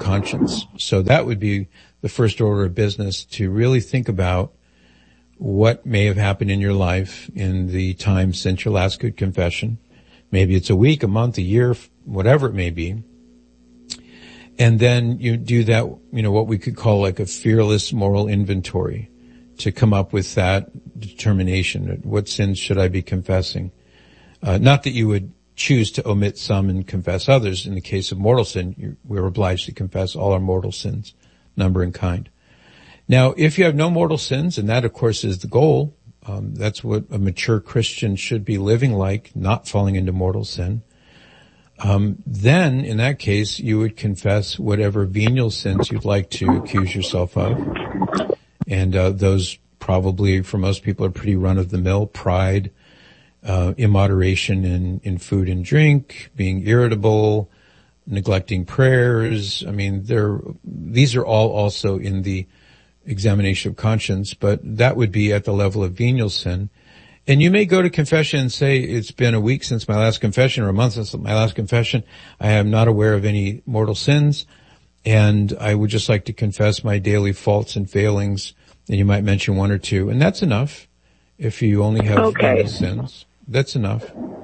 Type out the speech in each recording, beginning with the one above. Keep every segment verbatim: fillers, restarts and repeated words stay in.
conscience. So that would be the first order of business, to really think about what may have happened in your life in the time since your last good confession. Maybe it's a week, a month, a year, whatever it may be. And then you do that, you know, what we could call like a fearless moral inventory, to come up with that determination. What sins should I be confessing? Uh, not that you would choose to omit some and confess others. In the case of mortal sin, you're, we're obliged to confess all our mortal sins, number and kind. Now, if you have no mortal sins, and that of course is the goal, um, that's what a mature Christian should be living like, not falling into mortal sin, um, then in that case you would confess whatever venial sins you'd like to accuse yourself of. And uh, those probably for most people are pretty run-of-the-mill: pride, uh, immoderation in, in food and drink, being irritable, neglecting prayers. I mean, they're, these are all also in the examination of conscience, but that would be at the level of venial sin. And you may go to confession and say, it's been a week since my last confession, or a month since my last confession. I am not aware of any mortal sins, and I would just like to confess my daily faults and failings. And you might mention one or two, and that's enough. If you only have okay. venial sins, that's enough.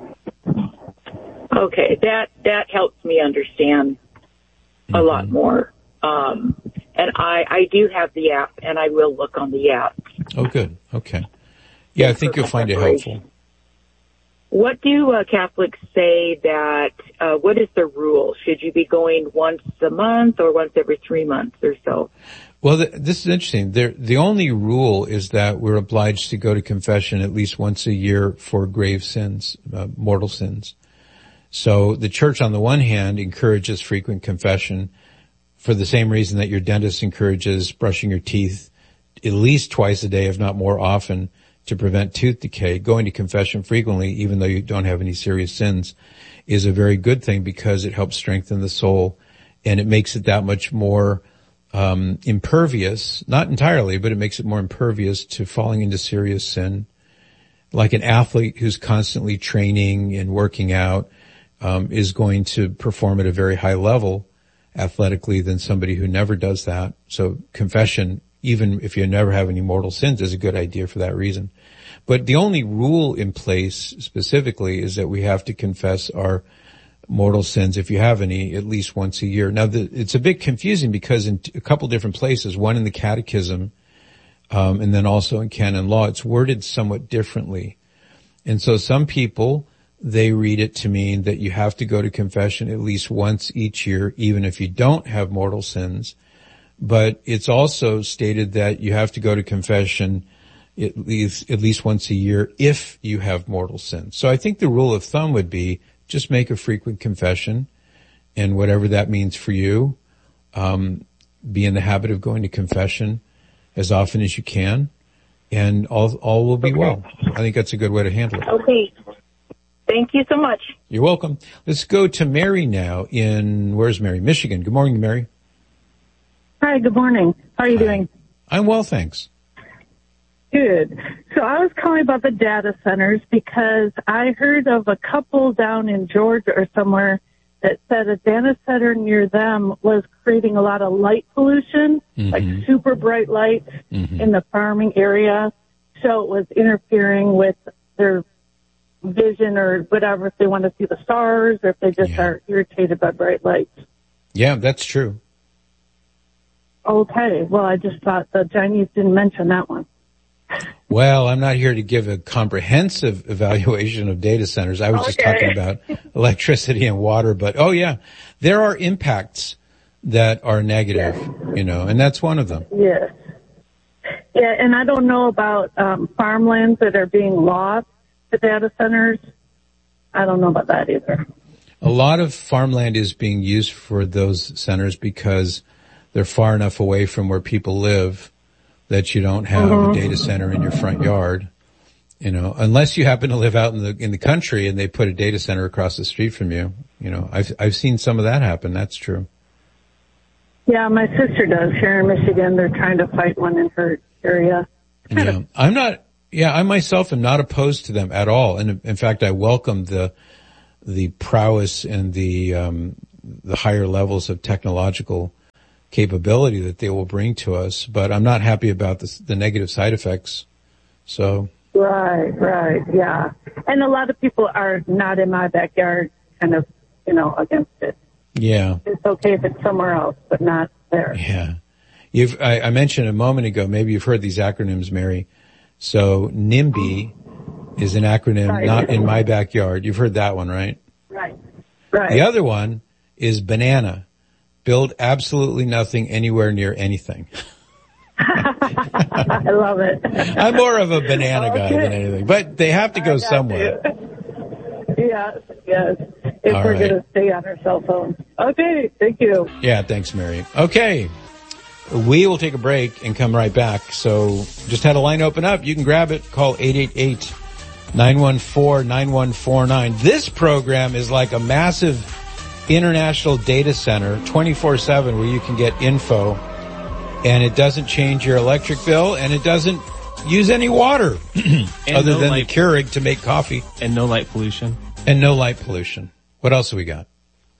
Okay, that that helps me understand a mm-hmm. lot more. Um, and I, I do have the app, and I will look on the app. Oh, good. Okay. Yeah, I think you'll find it helpful. What do uh, Catholics say that, uh, what is the rule? Should you be going once a month or once every three months or so? Well, the, this is interesting. There, the only rule is that we're obliged to go to confession at least once a year for grave sins, uh, mortal sins. So the church, on the one hand, encourages frequent confession for the same reason that your dentist encourages brushing your teeth at least twice a day, if not more often, to prevent tooth decay. Going to confession frequently, even though you don't have any serious sins, is a very good thing, because it helps strengthen the soul, and it makes it that much more um impervious, not entirely, but it makes it more impervious to falling into serious sin. Like an athlete who's constantly training and working out um is going to perform at a very high level athletically than somebody who never does that. So confession, even if you never have any mortal sins, is a good idea for that reason. But the only rule in place specifically is that we have to confess our mortal sins, if you have any, at least once a year. Now, the, it's a bit confusing, because in a couple different places, one in the Catechism, um, and then also in canon law, it's worded somewhat differently. And so some people, they read it to mean that you have to go to confession at least once each year, even if you don't have mortal sins. But it's also stated that you have to go to confession at least, at least once a year if you have mortal sins. So I think the rule of thumb would be, just make a frequent confession, and whatever that means for you, um, be in the habit of going to confession as often as you can, and all all will be okay. well. I think that's a good way to handle it. Okay. Thank you so much. You're welcome. Let's go to Mary now in, where's Mary? Michigan. Good morning, Mary. Hi, good morning. How are you Hi. doing? I'm well, thanks. Good. So I was calling about the data centers because I heard of a couple down in Georgia or somewhere that said a data center near them was creating a lot of light pollution, mm-hmm. like super bright lights mm-hmm. in the farming area. So it was interfering with their vision or whatever, if they want to see the stars or if they just yeah. are irritated by bright lights. Yeah, that's true. Okay. Well, I just thought the Chinese didn't mention that one. Well, I'm not here to give a comprehensive evaluation of data centers. I was okay. just talking about electricity and water, but oh yeah, there are impacts that are negative, yes. you know, and that's one of them. Yes. Yeah, and I don't know about um, farmlands that are being lost to data centers. I don't know about that either. A lot of farmland is being used for those centers because they're far enough away from where people live that you don't have mm-hmm. a data center in your front yard, you know, unless you happen to live out in the, in the country and they put a data center across the street from you. You know, I've, I've seen some of that happen. That's true. Yeah, my sister does here in Michigan. They're trying to fight one in her area. Yeah, I'm not, yeah, I myself am not opposed to them at all. And in fact, I welcome the, the prowess and the, um, the higher levels of technological capability that they will bring to us. But I'm not happy about the, the negative side effects. So. Right, right, yeah. And a lot of people are not in my backyard, kind of, you know, against it. Yeah. It's okay if it's somewhere else, but not there. Yeah. You've, I, I mentioned a moment ago, maybe you've heard these acronyms, Mary. So NIMBY is an acronym, right. Not in my backyard. You've heard that one, right? Right, right. The other one is BANANA. Build absolutely nothing anywhere near anything. I love it. I'm more of a banana guy okay. than anything, but they have to go somewhere. Yes, yes. If All we're right. going to stay on our cell phones. Okay, thank you. Yeah, thanks, Mary. Okay. We will take a break and come right back. So just had a line open up. You can grab it. Call eight eight eight, nine one four, nine one four nine. This program is like a massive international data center, twenty-four seven, where you can get info. And it doesn't change your electric bill, and it doesn't use any water other no than light, the Keurig to make coffee. And no light pollution. And no light pollution. What else have we got?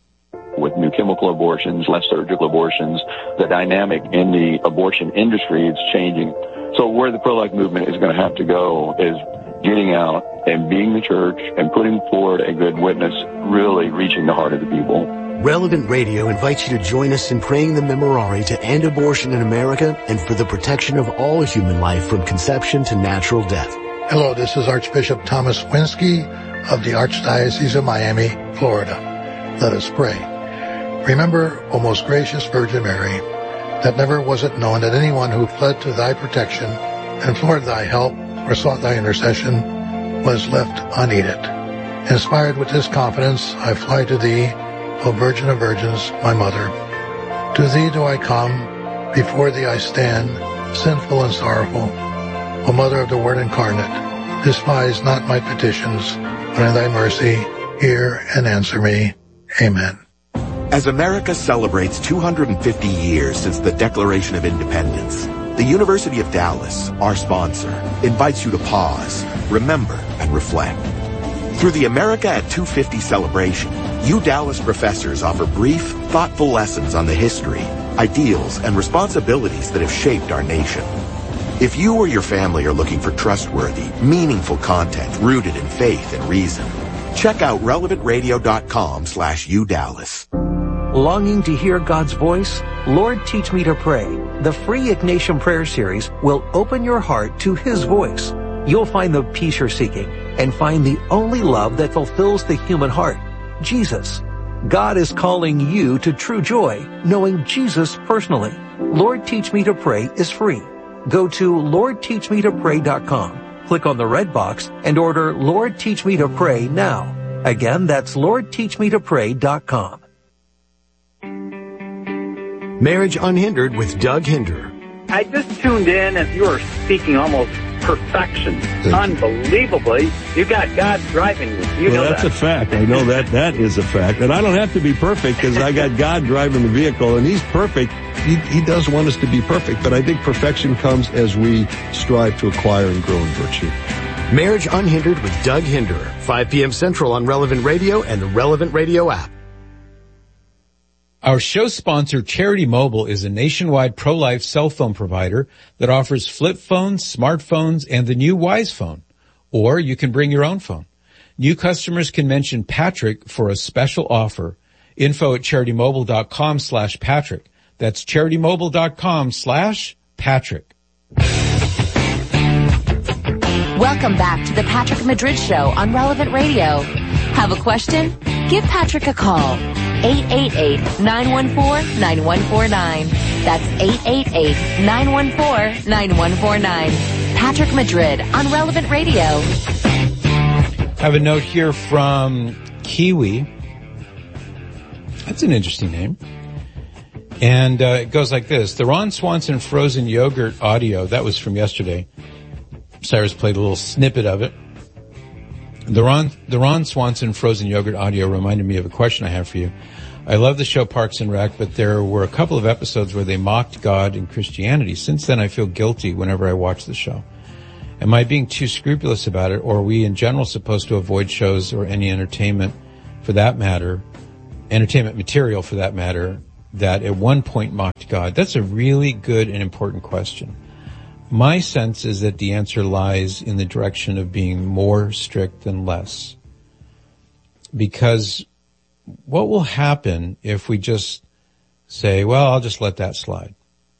With new chemical abortions, less surgical abortions, the dynamic in the abortion industry is changing. So where the pro-life movement is going to have to go is getting out and being the church and putting forward a good witness, really reaching the heart of the people. Relevant Radio invites you to join us in praying the Memorare to end abortion in America and for the protection of all human life from conception to natural death. Hello, this is Archbishop Thomas Winsky of the Archdiocese of Miami, Florida. Let us pray. Remember, O most gracious Virgin Mary, that never was it known that anyone who fled to thy protection, implored thy help, or sought thy intercession was left unaided. Inspired with this confidence, I fly to thee, O Virgin of Virgins, my Mother. To thee do I come, before thee I stand, sinful and sorrowful. O Mother of the Word incarnate, despise not my petitions, but in thy mercy hear and answer me. Amen. As America celebrates two hundred fifty years since the Declaration of Independence, the University of Dallas, our sponsor, invites you to pause, remember, and reflect. Through the America at two fifty celebration, U Dallas professors offer brief, thoughtful lessons on the history, ideals, and responsibilities that have shaped our nation. If you or your family are looking for trustworthy, meaningful content rooted in faith and reason, check out relevant radio dot com slash U Dallas. Longing to hear God's voice? Lord, Teach Me to Pray. The free Ignatian Prayer Series will open your heart to His voice. You'll find the peace you're seeking and find the only love that fulfills the human heart, Jesus. God is calling you to true joy, knowing Jesus personally. Lord, Teach Me to Pray is free. Go to lord teach me to pray dot com. Click on the red box and order Lord, Teach Me to Pray now. Again, that's lord teach me to pray dot com. Marriage Unhindered with Doug Hinder. I just tuned in and you were speaking almost perfection. Unbelievably. You got God driving you. You well, know that's that. a fact. I know that. That is a fact. And I don't have to be perfect because I got God driving the vehicle and He's perfect. He, he does want us to be perfect, but I think perfection comes as we strive to acquire and grow in virtue. Marriage Unhindered with Doug Hinder. five p.m. Central on Relevant Radio and the Relevant Radio app. Our show sponsor, Charity Mobile, is a nationwide pro-life cell phone provider that offers flip phones, smartphones, and the new Wise Phone. Or you can bring your own phone. New customers can mention Patrick for a special offer. Info at charitymobile.com slash Patrick. That's charitymobile.com slash Patrick. Welcome back to the Patrick Madrid Show on Relevant Radio. Have a question? Give Patrick a call. eight eight eight, nine one four, nine one four nine. That's eight eight eight, nine one four, nine one four nine. Patrick Madrid on Relevant Radio. I have a note here from Kiwi. That's an interesting name. And uh, it goes like this. The Ron Swanson frozen yogurt audio, that was from yesterday. Cyrus played a little snippet of it. The Ron, the Ron Swanson frozen yogurt audio reminded me of a question I have for you. I love the show Parks and Rec, but there were a couple of episodes where they mocked God and Christianity. Since then, I feel guilty whenever I watch the show. Am I being too scrupulous about it, or are we in general supposed to avoid shows or any entertainment for that matter, entertainment material for that matter, that at one point mocked God? That's a really good and important question. My sense is that the answer lies in the direction of being more strict than less. Because what will happen if we just say, well, I'll just let that slide?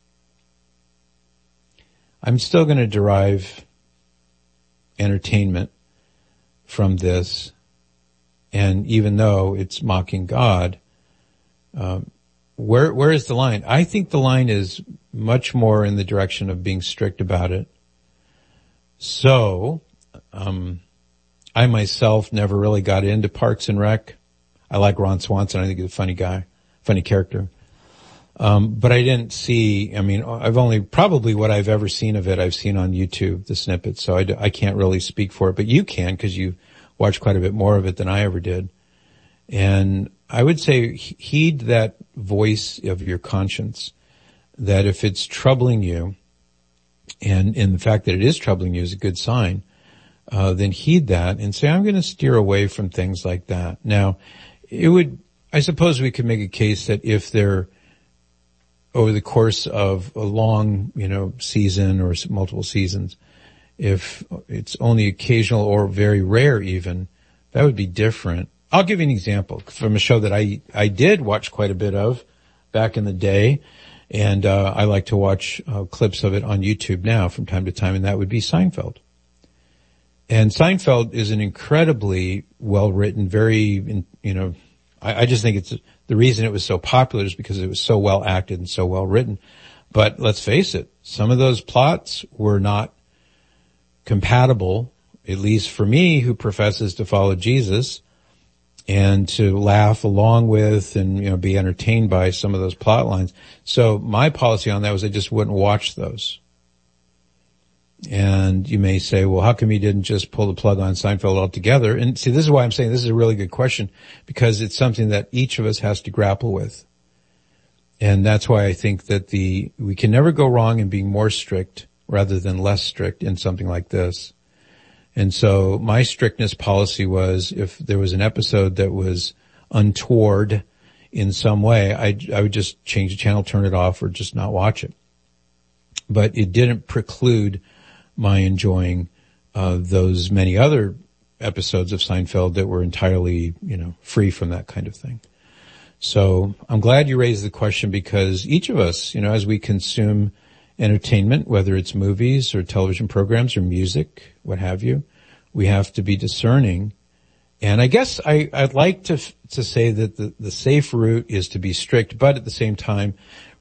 I'm still going to derive entertainment from this, and even though it's mocking God, um, where where is the line? I think the line is much more in the direction of being strict about it. So, um, I myself never really got into Parks and Rec. I like Ron Swanson. I think he's a funny guy, funny character. Um, but I didn't see, I mean, I've only, probably what I've ever seen of it, I've seen on YouTube, the snippets, so I, I can't really speak for it, but you can, because you watched quite a bit more of it than I ever did. And I would say heed that voice of your conscience, that if it's troubling you, and, and the fact that it is troubling you is a good sign, uh, then heed that and say, I'm going to steer away from things like that. Now, it would, I suppose we could make a case that if they're over the course of a long, you know, season or multiple seasons, if it's only occasional or very rare even, that would be different. I'll give you an example from a show that I, I did watch quite a bit of back in the day, and uh, I like to watch uh, clips of it on YouTube now from time to time, and that would be Seinfeld. And Seinfeld is an incredibly well-written, very, you know, I, I just think it's the reason it was so popular is because it was so well acted and so well written. But let's face it, some of those plots were not compatible, at least for me, who professes to follow Jesus, and to laugh along with and, you know, be entertained by some of those plot lines. So my policy on that was I just wouldn't watch those. And you may say, well, how come you didn't just pull the plug on Seinfeld altogether? And see, this is why I'm saying this is a really good question, because it's something that each of us has to grapple with. And that's why I think that the, we can never go wrong in being more strict rather than less strict in something like this. And so my strictness policy was if there was an episode that was untoward in some way, I, I would just change the channel, turn it off, or just not watch it. But it didn't preclude my enjoying uh those many other episodes of Seinfeld that were entirely, you know, free from that kind of thing. So I'm glad you raised the question, because each of us, you know, as we consume entertainment, whether it's movies or television programs or music, what have you, we have to be discerning. And I guess I, I'd like to to say that the, the safe route is to be strict, but at the same time,